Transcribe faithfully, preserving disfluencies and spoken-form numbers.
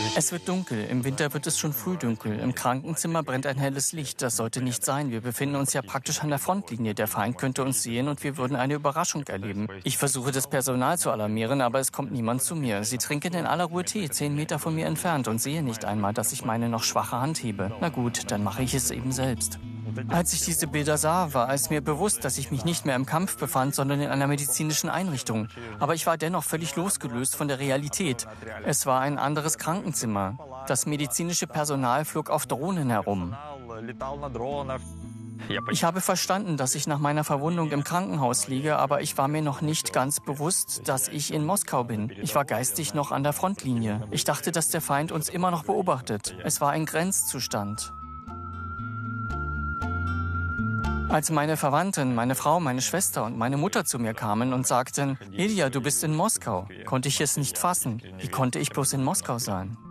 Es wird dunkel. Im Winter wird es schon früh dunkel. Im Krankenzimmer brennt ein helles Licht. Das sollte nicht sein. Wir befinden uns ja praktisch an der Frontlinie. Der Feind könnte uns sehen und wir würden eine Überraschung erleben. Ich versuche, das Personal zu alarmieren, aber es kommt niemand zu mir. Sie trinken in aller Ruhe Tee, zehn Meter von mir entfernt, und sehe nicht einmal, dass ich meine noch schwache Hand hebe. Na gut, dann mache ich es eben selbst. Als ich diese Bilder sah, war es mir bewusst, dass ich mich nicht mehr im Kampf befand, sondern in einer medizinischen Einrichtung. Aber ich war dennoch völlig losgelöst von der Realität. Es war ein anderes Krankenzimmer. Das medizinische Personal flog auf Drohnen herum. Ich habe verstanden, dass ich nach meiner Verwundung im Krankenhaus liege, aber ich war mir noch nicht ganz bewusst, dass ich in Moskau bin. Ich war geistig noch an der Frontlinie. Ich dachte, dass der Feind uns immer noch beobachtet. Es war ein Grenzzustand. Als meine Verwandten, meine Frau, meine Schwester und meine Mutter zu mir kamen und sagten, Ilja, du bist in Moskau, konnte ich es nicht fassen. Wie konnte ich bloß in Moskau sein?